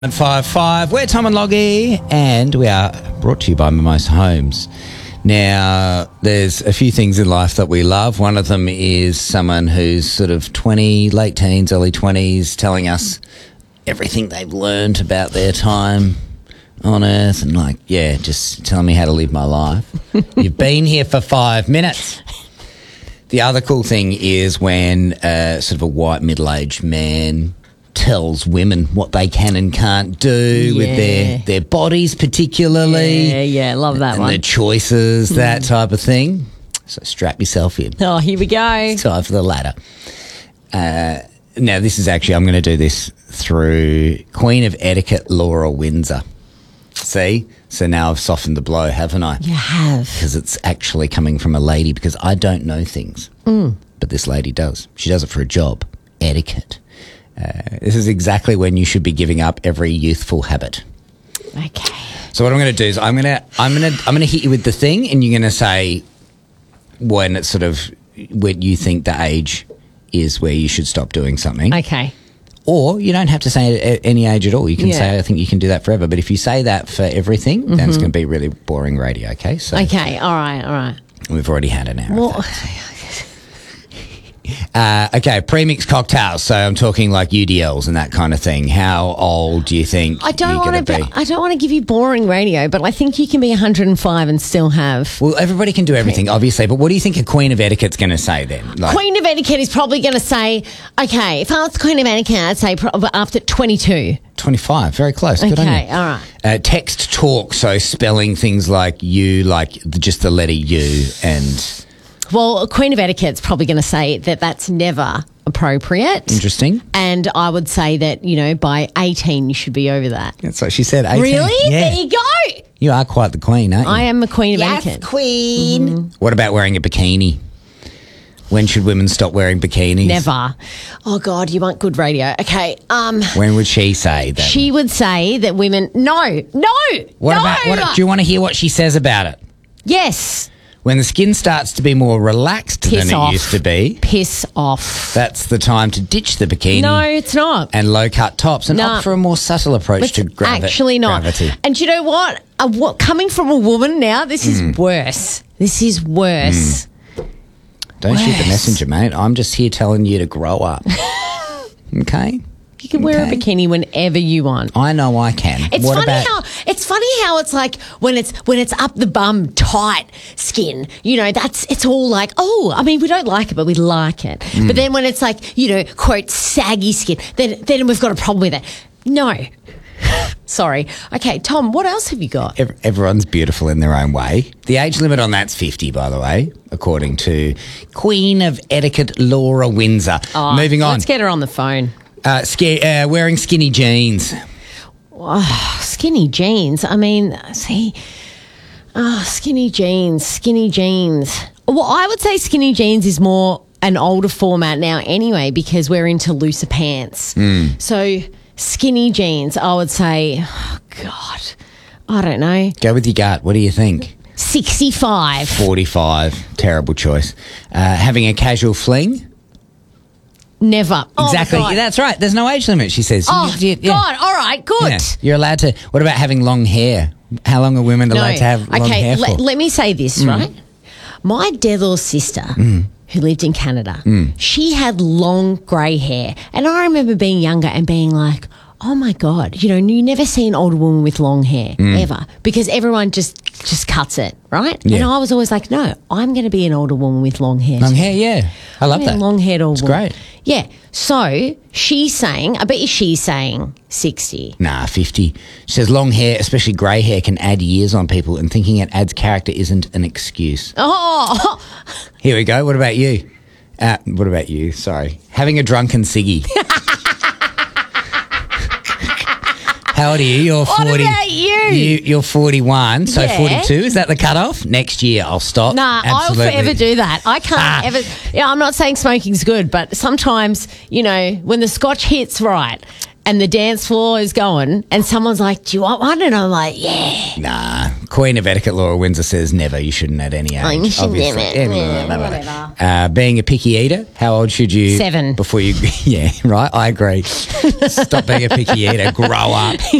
5-5. We're Tom and Loggy, and we are brought to you by Mimosa Homes. Now, there's a few things in life that we love. One of them is someone who's sort of 20, late teens, early 20s, telling us everything they've learned about their time on Earth and just telling me how to live my life. You've been here for 5 minutes. The other cool thing is when sort of a white middle-aged man tells women what they can and can't do with their bodies particularly. Yeah, love that and one. the choices, that type of thing. So strap yourself in. Oh, here we go. Time for the ladder. Now, this is actually, I'm going to do this through Queen of Etiquette, Laura Windsor. See? So now I've softened the blow, haven't I? You have. Because it's actually coming from a lady, because I don't know things. But this lady does. She does it for a job. Etiquette. This is exactly when you should be giving up every youthful habit. Okay. So what I'm going to do is I'm going to hit you with the thing, and you're going to say when it's sort of when you think the age is where you should stop doing something. Okay. Or you don't have to say it at any age at all. You can say, I think you can do that forever. But if you say that for everything, then it's going to be really boring radio, okay? So Okay, all right. we've already had an hour. Well, Okay, premixed cocktails. So I'm talking like UDLs and that kind of thing. How old do you think I don't you're want going to to be? I don't want to give you boring radio, but I think you can be 105 and still have. Well, everybody can do everything, obviously. But what do you think a Queen of Etiquette's going to say then? Like, Queen of Etiquette is probably going to say, okay, if I was the Queen of Etiquette, I'd say after 22. 25, very close. Good on you. Okay, all right. Text talk, so spelling things like you, like just the letter U and... Well, Queen of Etiquette's probably going to say that that's never appropriate. Interesting. And I would say that, by 18 you should be over that. That's what she said, 18. Really? Yeah. There you go. You are quite the queen, aren't you? I am a Queen of Etiquette. Queen. What about wearing a bikini? When should women stop wearing bikinis? Never. Oh, God, you want good radio. Okay. When would she say that? She would say that women... No. What about... Do you want to hear what she says about it? Yes. When the skin starts to be more relaxed than it used to be. Piss off. That's the time to ditch the bikini. No, it's not. And low-cut tops and opt for a more subtle approach to gravity. Actually not. Gravity. And you know what? Coming from a woman now, this is worse. This is worse. Don't shoot the messenger, mate. I'm just here telling you to grow up. Okay? You can wear a bikini whenever you want. I know I can. It's funny how it's like when it's up the bum tight skin, it's all like, we don't like it, but we like it. But then when it's like, quote, saggy skin, then we've got a problem with it. No. Sorry. Okay, Tom, what else have you got? Everyone's beautiful in their own way. The age limit on that's 50, by the way, according to Queen of Etiquette, Laura Windsor. Moving on. Let's get her on the phone. Wearing skinny jeans. Oh, skinny jeans. I mean, skinny jeans. Well, I would say skinny jeans is more an older format now anyway, because we're into looser pants. So skinny jeans, I would say, God, I don't know. Go with your gut. What do you think? 65. 45. Terrible choice. Having a casual fling. Never. Exactly. Oh, That's right. There's no age limit, she says. God. All right, good. Yeah. You're allowed to. What about having long hair? How long are women allowed to have long hair for? Let me say this, right? My dead-little sister, who lived in Canada, she had long grey hair. And I remember being younger and being like, oh, my God, you never see an older woman with long hair, ever, because everyone just cuts it, right? Yeah. And I was always like, no, I'm going to be an older woman with long hair. Long hair, yeah. I love that. Long-haired old woman. It's great. Yeah. So she's saying, I bet you she's saying 60. Nah, 50. She says long hair, especially grey hair, can add years on people, and thinking it adds character isn't an excuse. Oh! Here we go. What about you? Sorry. Having a drunken ciggy. How old are you? You're 40. What about you? You're 41, so 42. Is that the cutoff? Next year, I'll stop. Nah, Absolutely. I'll forever do that. I can't ever... Yeah, I'm not saying smoking's good, but sometimes, when the scotch hits right and the dance floor is going, and someone's like, "Do you want one?" And I'm like, "Yeah." Nah. Queen of Etiquette Laura Windsor says never. You shouldn't at any age. You should obviously. never. Whatever. Being a picky eater, how old should you? 7. Before you, yeah, right. I agree. Stop being a picky eater. Grow up.